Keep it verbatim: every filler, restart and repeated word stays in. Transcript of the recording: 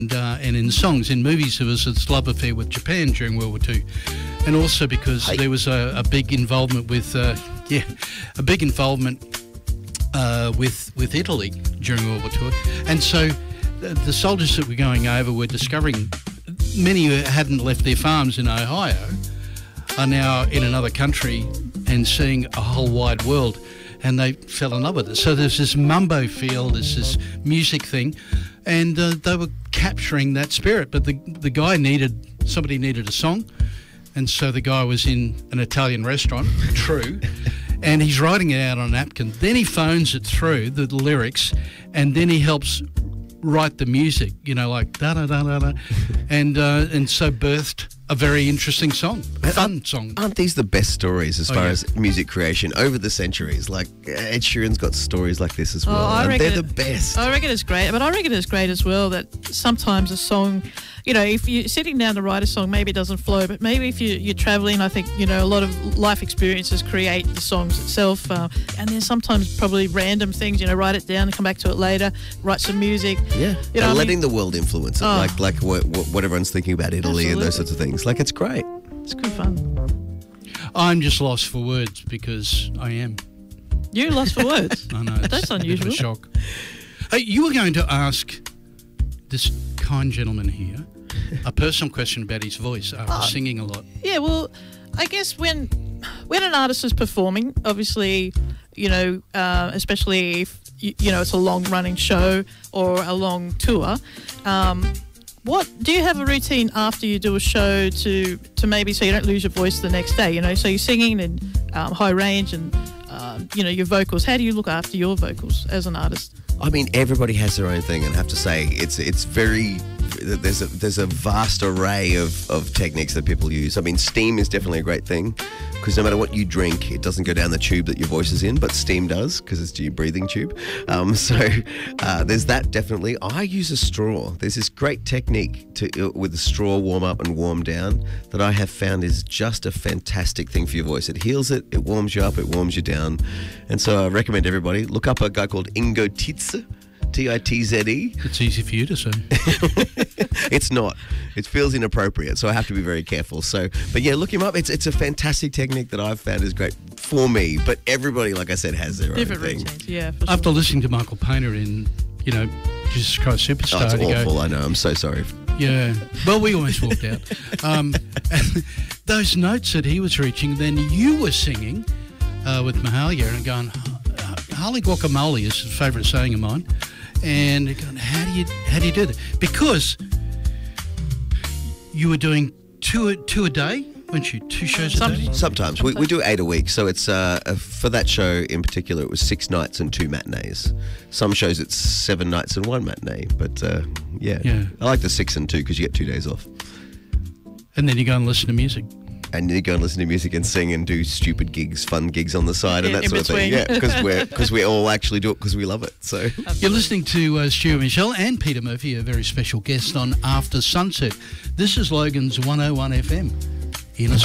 And, uh, and in songs, in movies, there was its love affair with Japan during World War Two, and also because hey. there was a, a big involvement with, uh, yeah, a big involvement uh, with with Italy during World War Two, and so the, the soldiers that were going over were discovering many who hadn't left their farms in Ohio are now in another country and seeing a whole wide world, and they fell in love with it. So there's this mumbo feel, there's this music thing, and uh, they were capturing that spirit. But the the guy needed, somebody needed a song, and so the guy was in an Italian restaurant, true, and he's writing it out on a napkin. Then he phones it through, the lyrics, and then he helps write the music, you know, like da-da-da-da-da, and, uh, and so birthed a very interesting song, a fun aren't, song. Aren't these the best stories as Oh, far yeah. as music creation over the centuries? Like, Ed Sheeran's got stories like this as well, Oh, I and reckon they're the it- best. I reckon it's great, but I reckon it's great as well that sometimes a song, you know, if you're sitting down to write a song, maybe it doesn't flow, but maybe if you, you're travelling, I think, you know, a lot of life experiences create the songs itself, uh, and then sometimes probably random things, you know, write it down and come back to it later, write some music. Yeah, You know, and I letting mean- the world influence it, Oh. like like what, what, what everyone's thinking about Italy and those Absolutely. sorts of things. Like, it's great. It's good fun. I'm just lost for words because I am. You're lost for words. I know. It's That's a bit of a unusual. shock. Hey, you were going to ask this kind gentleman here a personal question about his voice after Oh. singing a lot. Yeah, well, I guess when when an artist is performing, obviously, you know, uh, especially if you, you know it's a long running show or a long tour. Um, what do you have a routine after you do a show to to maybe so you don't lose your voice the next day? You know, so you're singing and um, high range and um, you know your vocals. How do you look after your vocals as an artist? I mean, everybody has their own thing, and I have to say, it's it's very there's a there's a vast array of, of techniques that people use. I mean, steam is definitely a great thing because no matter what you drink, it doesn't go down the tube that your voice is in, but steam does because it's your breathing tube. Um, so uh, there's that definitely. I use a straw. There's this great technique to uh, with a straw warm up and warm down that I have found is just a fantastic thing for your voice. It heals it, it warms you up, it warms you down, and so I recommend everybody look up a guy called Ingo Titze. T I T Z E. It's easy for you to say. It's not. It feels inappropriate, so I have to be very careful. So, but yeah, look him up. It's it's a fantastic technique that I've found is great for me. But everybody, like I said, has their Different own thing. routines, yeah. For After sure. listening to Michael Painter in, you know, Jesus Christ Superstar, Oh, it's to go, awful. I know. I'm so sorry. yeah. Well, we almost walked out. Um, and those notes that he was reaching, then you were singing uh, with Mahalia and going, "Holy guacamole" is a favourite saying of mine. And going, how do you how do you do that? Because you were doing two two a day, weren't you? Two shows a Some- day. Sometimes we, we do eight a week, so it's uh, uh, for that show in particular. It was six nights and two matinees. Some shows it's seven nights and one matinee, but uh, yeah. Yeah. I like the six and two because you get two days off, And then you go and listen to music. and you go and listen to music and sing and do stupid gigs, fun gigs on the side, and In- that in sort of thing. between. Yeah, because we're because we all actually do it because we love it. So. You're listening to uh, Stuart Michelle and Peter Murphy, a very special guest on After Sunset. This is Logan's one oh one F M in